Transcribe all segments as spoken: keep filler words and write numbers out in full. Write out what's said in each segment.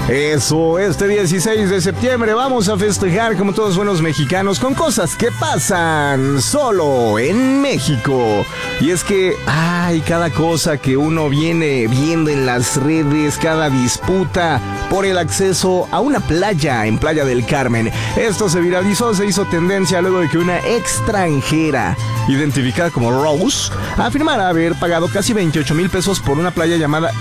Eso, este dieciséis de septiembre vamos a festejar como todos buenos mexicanos con cosas que pasan solo en México. Y es que, ay, cada cosa que uno viene viendo en las redes, cada disputa por el acceso a una playa en Playa del Carmen. Esto se viralizó, se hizo tendencia luego de que una extranjera, identificada como Rose, afirmara haber pagado casi veintiocho mil pesos por una playa llamada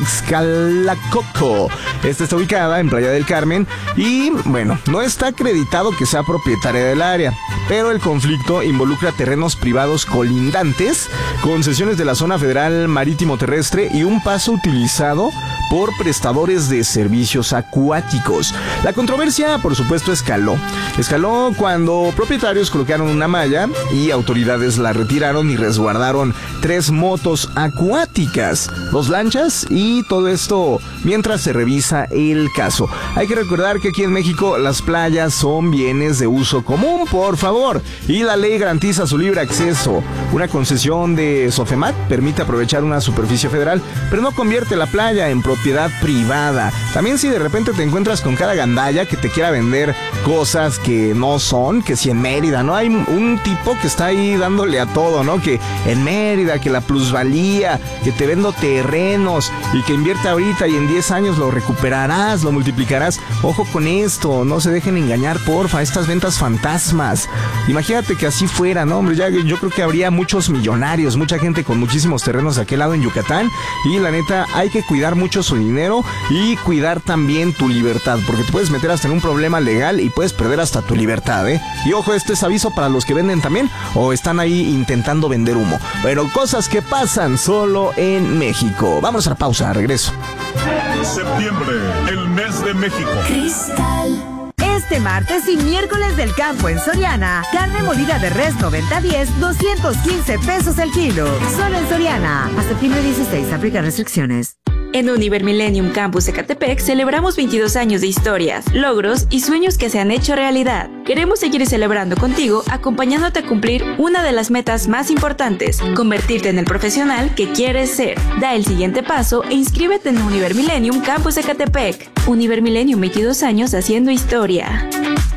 Xcalacoco. Esta está ubicada en Playa del Carmen y, bueno, no está acreditado que sea propietaria del área, pero el conflicto involucra terrenos privados colindantes, concesiones de la zona federal marítimo terrestre y un paso utilizado por prestadores de servicios acuáticos. La controversia, por supuesto, escaló. Escaló cuando propietarios colocaron una malla y autoridades la retiraron y resguardaron tres motos acuáticas, dos lanchas y todo esto mientras se revisa el caso. Hay que recordar que aquí en México las playas son bienes de uso común, por favor, y la ley garantiza su libre acceso. Una concesión de Sofemat permite aprovechar una superficie federal, pero no convierte la playa en propiedad privada. También si de repente te encuentras con cada gandalla que te quiera vender cosas que no son, que si en Mérida, ¿no? Hay un tipo que está ahí dándole a todo, ¿no? Que en Mérida, que la plusvalía, que te vendo terrenos y que invierte ahorita y en diez años lo recuperarás, lo multiplicarás. Ojo con esto, no se dejen engañar, porfa, estas ventas fantasmas. Imagínate que así fuera, ¿no? Hombre, ya yo creo que habría muchos millonarios, mucha gente con muchísimos terrenos de aquel lado en Yucatán, y la neta hay que cuidar mucho su dinero y cuidar también tu libertad, porque te puedes meter hasta en un problema legal y puedes perder hasta tu libertad, ¿eh? Y ojo, este es aviso para los que venden también o están ahí intentando vender humo. Pero cosas que pasan solo en México. Vamos a la pausa, regreso. Septiembre, el mes de México. Cristal. Este martes y miércoles del campo en Soriana, carne molida de res noventa diez, doscientos quince pesos el kilo. Solo en Soriana. Hasta septiembre dieciséis, aplica restricciones. En Univer Millennium Campus Ecatepec celebramos veintidós años de historias, logros y sueños que se han hecho realidad. Queremos seguir celebrando contigo, acompañándote a cumplir una de las metas más importantes, convertirte en el profesional que quieres ser. Da el siguiente paso e inscríbete en Univer Millennium Campus Ecatepec. Univer Millennium, veintidós años haciendo historia.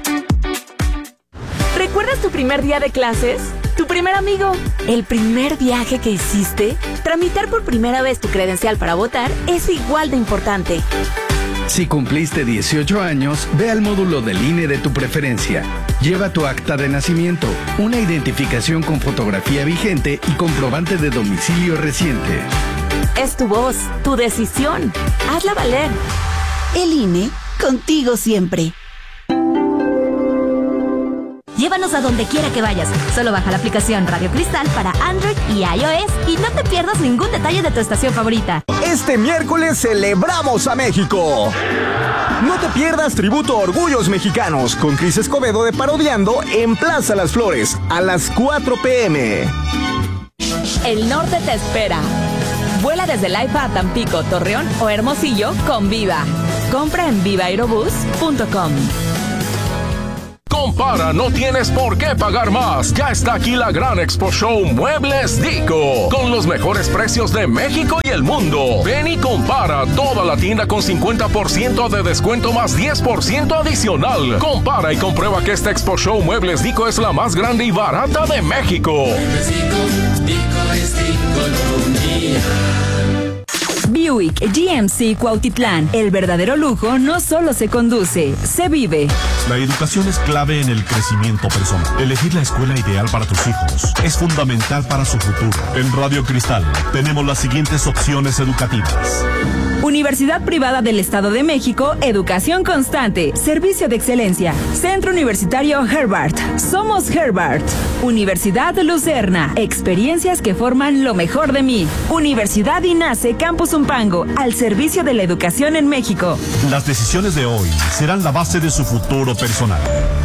¿Recuerdas tu primer día de clases? ¿Tu primer amigo? ¿El primer viaje que hiciste? Tramitar por primera vez tu credencial para votar es igual de importante. Si cumpliste dieciocho años, ve al módulo del I N E de tu preferencia. Lleva tu acta de nacimiento, una identificación con fotografía vigente y comprobante de domicilio reciente. Es tu voz, tu decisión. Hazla valer. El I N E, contigo siempre. Llévanos a donde quiera que vayas. Solo baja la aplicación Radio Cristal para Android y iOS y no te pierdas ningún detalle de tu estación favorita. Este miércoles celebramos a México. No te pierdas Tributo a Orgullos Mexicanos con Cris Escobedo de Parodiando en Plaza Las Flores a las cuatro pm. El norte te espera. Vuela desde Laifa a Tampico, Torreón o Hermosillo con Viva. Compra en viva aerobús punto com. Compara, no tienes por qué pagar más. Ya está aquí la gran Expo Show Muebles Dico, con los mejores precios de México y el mundo. Ven y compara toda la tienda con cincuenta por ciento de descuento más diez por ciento adicional. Compara y comprueba que esta Expo Show Muebles Dico es la más grande y barata de México. Muebles Dico, Dico es Diconomía. Buick G M C Cuautitlán. El verdadero lujo no solo se conduce, se vive. La educación es clave en el crecimiento personal. Elegir la escuela ideal para tus hijos es fundamental para su futuro. En Radio Cristal tenemos las siguientes opciones educativas. Universidad Privada del Estado de México, Educación Constante, Servicio de Excelencia, Centro Universitario Herbart, Somos Herbart. Universidad Lucerna, experiencias que forman lo mejor de mí. Universidad INACE Campus Umpango, al servicio de la educación en México. Las decisiones de hoy serán la base de su futuro personal.